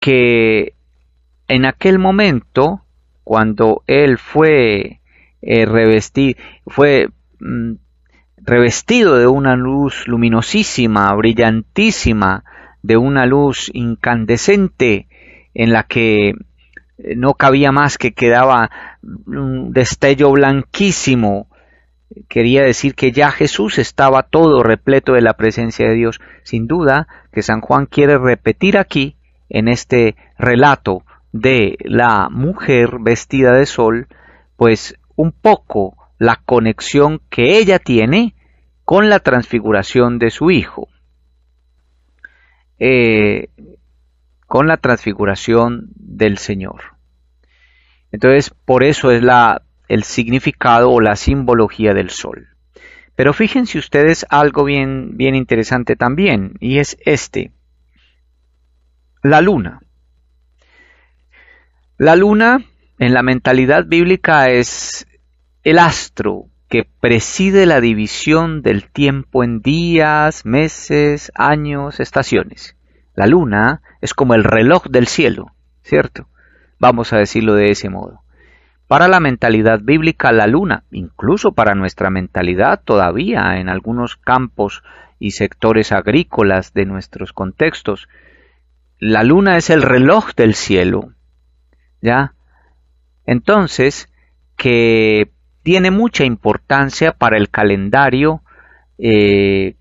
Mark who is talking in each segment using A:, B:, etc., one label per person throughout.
A: que en aquel momento, cuando él fue mm, revestido de una luz luminosísima, brillantísima, de una luz incandescente, en la que no cabía más, que quedaba un destello blanquísimo. Quería decir que ya Jesús estaba todo repleto de la presencia de Dios. Sin duda que San Juan quiere repetir aquí, en este relato de la mujer vestida de sol, pues un poco la conexión que ella tiene con la transfiguración de su hijo, eh, con la transfiguración del Señor. Entonces, por eso es el significado o la simbología del sol. Pero fíjense ustedes algo bien, bien interesante también, y es este: la luna. La luna en la mentalidad bíblica es el astro que preside la división del tiempo en días, meses, años, estaciones. La luna es como el reloj del cielo, ¿cierto? Vamos a decirlo de ese modo. Para la mentalidad bíblica, la luna, incluso para nuestra mentalidad todavía en algunos campos y sectores agrícolas de nuestros contextos, la luna es el reloj del cielo, ¿ya? Entonces, que tiene mucha importancia para el calendario, eh,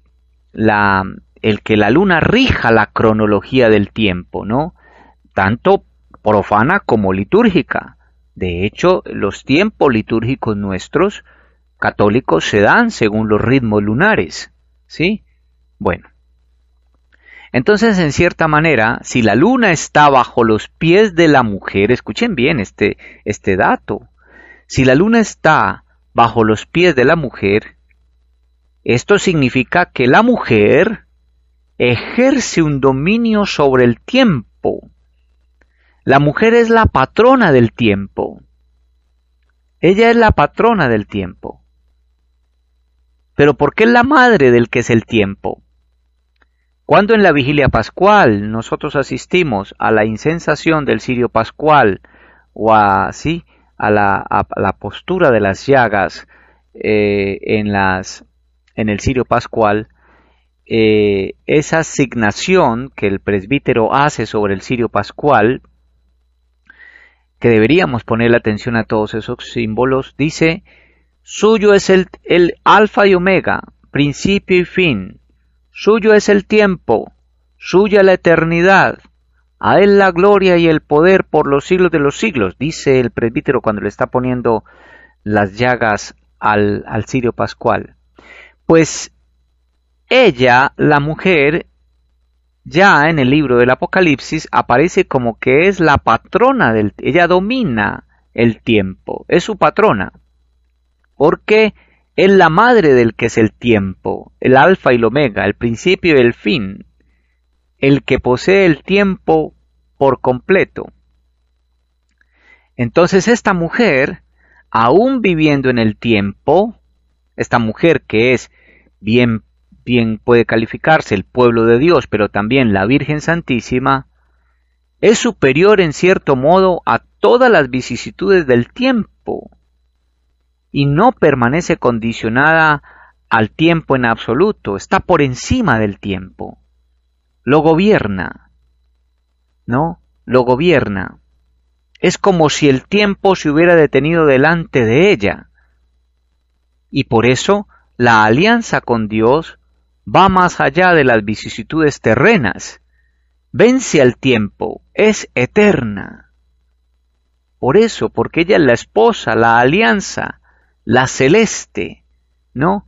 A: el que la luna rija la cronología del tiempo, ¿no? Tanto profana como litúrgica. De hecho, los tiempos litúrgicos nuestros, católicos, se dan según los ritmos lunares, ¿sí? Bueno, entonces, en cierta manera, si la luna está bajo los pies de la mujer, escuchen bien este dato, si la luna está bajo los pies de la mujer, esto significa que la mujer ejerce un dominio sobre el tiempo. La mujer es la patrona del tiempo. Ella es la patrona del tiempo. Pero ¿por qué es la madre del que es el tiempo? Cuando en la vigilia pascual nosotros asistimos a la incensación del cirio pascual o a la postura de las llagas en el cirio pascual, esa asignación que el presbítero hace sobre el cirio pascual, que deberíamos ponerle atención a todos esos símbolos, dice: suyo es el alfa y omega, principio y fin. Suyo es el tiempo, suya la eternidad, a él la gloria y el poder por los siglos de los siglos, dice el presbítero cuando le está poniendo las llagas al cirio pascual. Pues ella, la mujer, ya en el libro del Apocalipsis aparece como que es la patrona ella domina el tiempo, es su patrona, porque es la madre del que es el tiempo, el alfa y el omega, el principio y el fin, el que posee el tiempo por completo. Entonces esta mujer, aún viviendo en el tiempo, esta mujer que es bien puede calificarse el pueblo de Dios, pero también la Virgen Santísima, es superior en cierto modo a todas las vicisitudes del tiempo, y no permanece condicionada al tiempo en absoluto, está por encima del tiempo, lo gobierna, ¿no? Lo gobierna. Es como si el tiempo se hubiera detenido delante de ella, y por eso la alianza con Dios va más allá de las vicisitudes terrenas, vence al tiempo, es eterna. Por eso, porque ella es la esposa, la alianza, la celeste, ¿no?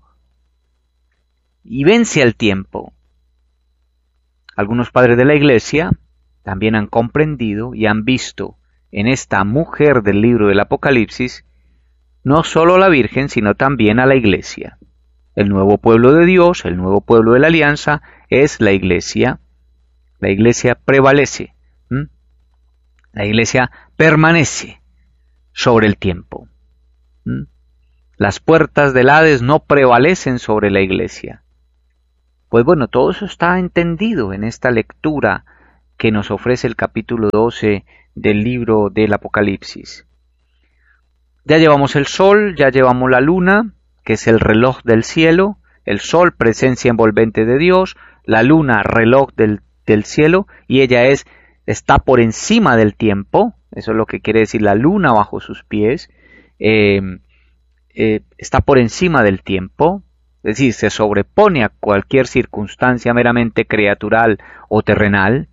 A: Y vence al tiempo. Algunos padres de la Iglesia también han comprendido y han visto en esta mujer del libro del Apocalipsis no solo a la Virgen, sino también a la Iglesia. El nuevo pueblo de Dios, el nuevo pueblo de la Alianza, es la Iglesia. La Iglesia prevalece. La Iglesia permanece sobre el tiempo. Las puertas del Hades no prevalecen sobre la Iglesia. Pues bueno, todo eso está entendido en esta lectura que nos ofrece el capítulo 12 del libro del Apocalipsis. Ya llevamos el sol, ya llevamos la luna, que es el reloj del cielo, el sol, presencia envolvente de Dios, la luna, reloj del cielo, y ella está por encima del tiempo, eso es lo que quiere decir la luna bajo sus pies, está por encima del tiempo, es decir, se sobrepone a cualquier circunstancia meramente criatural o terrenal.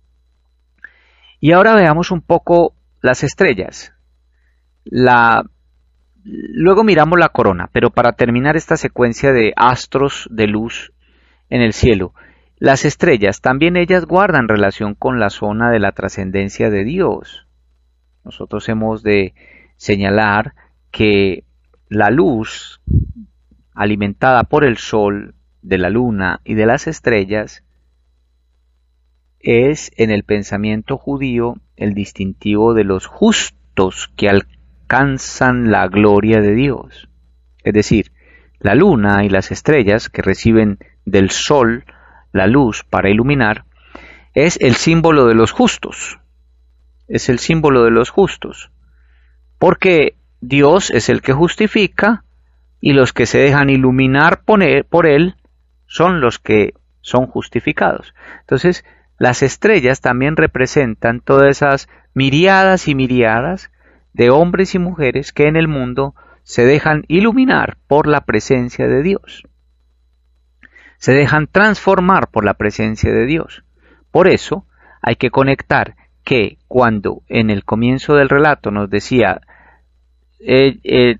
A: Y ahora veamos un poco las estrellas. Luego miramos la corona, pero para terminar esta secuencia de astros de luz en el cielo, las estrellas también ellas guardan relación con la zona de la trascendencia de Dios. Nosotros hemos de señalar que la luz alimentada por el sol, de la luna y de las estrellas es en el pensamiento judío el distintivo de los justos que alcanzan la gloria de Dios. Es decir, la luna y las estrellas que reciben del sol la luz para iluminar es el símbolo de los justos. Es el símbolo de los justos. Porque Dios es el que justifica y los que se dejan iluminar por Él son los que son justificados. Entonces, las estrellas también representan todas esas miriadas y miriadas de hombres y mujeres que en el mundo se dejan iluminar por la presencia de Dios. Se dejan transformar por la presencia de Dios. Por eso hay que conectar que cuando en el comienzo del relato nos decía el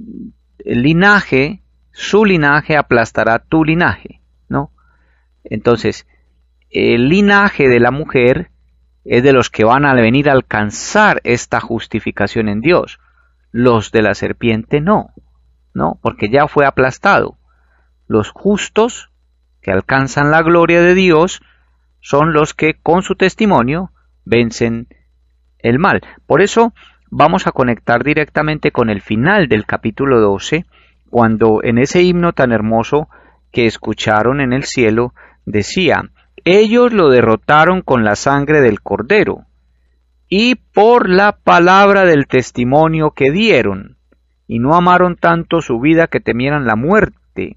A: linaje, su linaje aplastará tu linaje, ¿no? Entonces, el linaje de la mujer es de los que van a venir a alcanzar esta justificación en Dios. Los de la serpiente no, porque ya fue aplastado. Los justos que alcanzan la gloria de Dios son los que con su testimonio vencen el mal. Por eso vamos a conectar directamente con el final del capítulo 12, cuando en ese himno tan hermoso que escucharon en el cielo decía: ellos lo derrotaron con la sangre del Cordero y por la palabra del testimonio que dieron, y no amaron tanto su vida que temieran la muerte.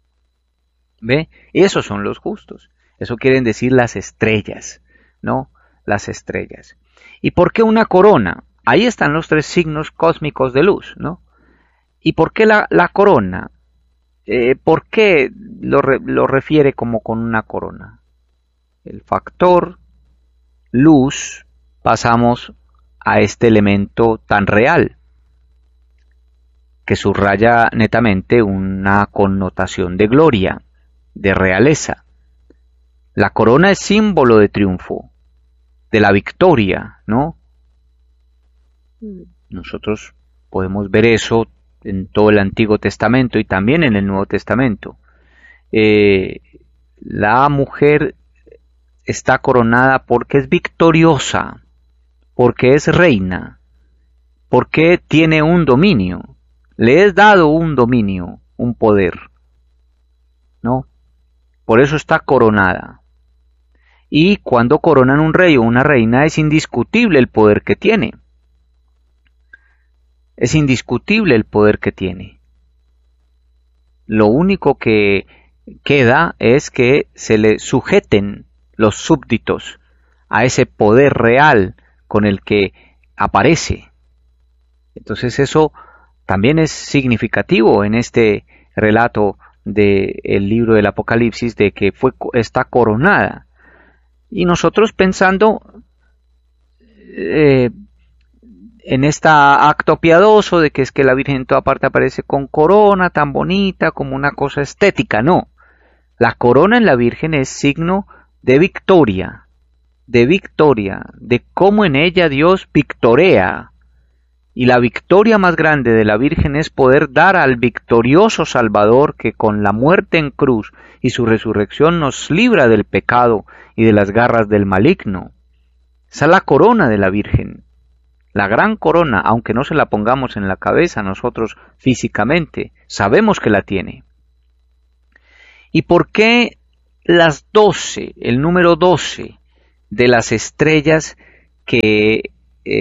A: ¿Ve? Esos son los justos. Eso quieren decir las estrellas, ¿no? Las estrellas. ¿Y por qué una corona? Ahí están los tres signos cósmicos de luz, ¿no? ¿Y por qué la corona? ¿Por qué lo refiere como con una corona? El factor luz, pasamos a este elemento tan real, que subraya netamente una connotación de gloria, de realeza. La corona es símbolo de triunfo, de la victoria, ¿no? Nosotros podemos ver eso en todo el Antiguo Testamento y también en el Nuevo Testamento. La mujer está coronada porque es victoriosa, porque es reina, porque tiene un dominio, le es dado un dominio, un poder, ¿no? Por eso está coronada. Y cuando coronan un rey o una reina es indiscutible el poder que tiene. Es indiscutible el poder que tiene. Lo único que queda es que se le sujeten los súbditos a ese poder real con el que aparece. Entonces eso también es significativo en este relato del libro del Apocalipsis, de que está coronada. Y nosotros pensando en este acto piadoso de que es que la Virgen en toda parte aparece con corona tan bonita como una cosa estética, no. La corona en la Virgen es signo de victoria, de cómo en ella Dios victorea. Y la victoria más grande de la Virgen es poder dar al victorioso Salvador que con la muerte en cruz y su resurrección nos libra del pecado y de las garras del maligno. Esa es la corona de la Virgen, la gran corona, aunque no se la pongamos en la cabeza nosotros físicamente, sabemos que la tiene. ¿Y por qué las 12, el número 12, de las estrellas que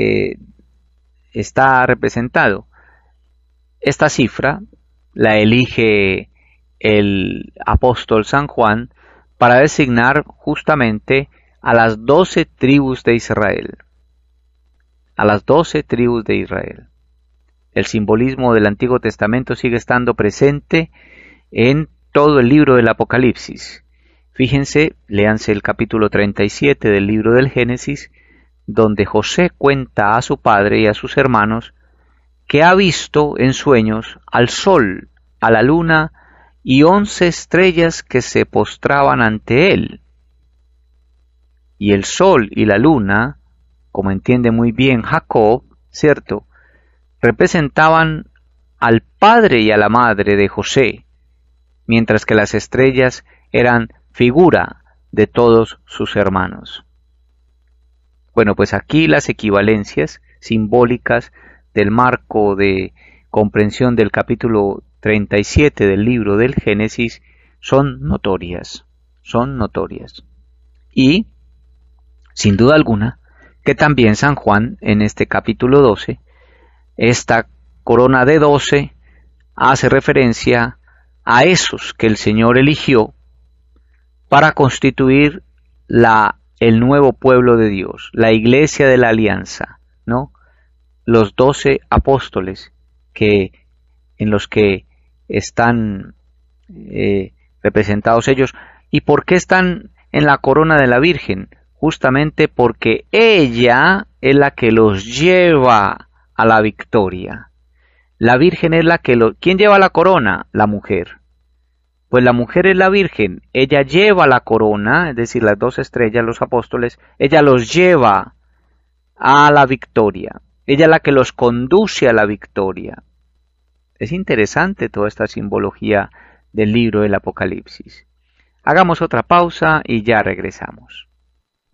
A: está representado. Esta cifra la elige el apóstol San Juan para designar justamente a las 12 tribus de Israel. A las 12 tribus de Israel. El simbolismo del Antiguo Testamento sigue estando presente en todo el libro del Apocalipsis. Fíjense, léanse el capítulo 37 del libro del Génesis, donde José cuenta a su padre y a sus hermanos que ha visto en sueños al sol, a la luna y 11 estrellas que se postraban ante él. Y el sol y la luna, como entiende muy bien Jacob, ¿cierto?, representaban al padre y a la madre de José, mientras que las estrellas eran figura de todos sus hermanos. Bueno, pues aquí las equivalencias simbólicas del marco de comprensión del capítulo 37 del libro del Génesis son notorias, Y, sin duda alguna, que también San Juan, en este capítulo 12, esta corona de 12 hace referencia a esos que el Señor eligió para constituir el nuevo pueblo de Dios, la iglesia de la alianza, ¿no? Los 12 apóstoles en los que están representados ellos. ¿Y por qué están en la corona de la Virgen? Justamente porque ella es la que los lleva a la victoria. La Virgen es la que ¿quién lleva la corona? La mujer. Pues la mujer es la Virgen, ella lleva la corona, es decir, las 2 estrellas, los apóstoles, ella los lleva a la victoria. Ella es la que los conduce a la victoria. Es interesante toda esta simbología del libro del Apocalipsis. Hagamos otra pausa y ya regresamos.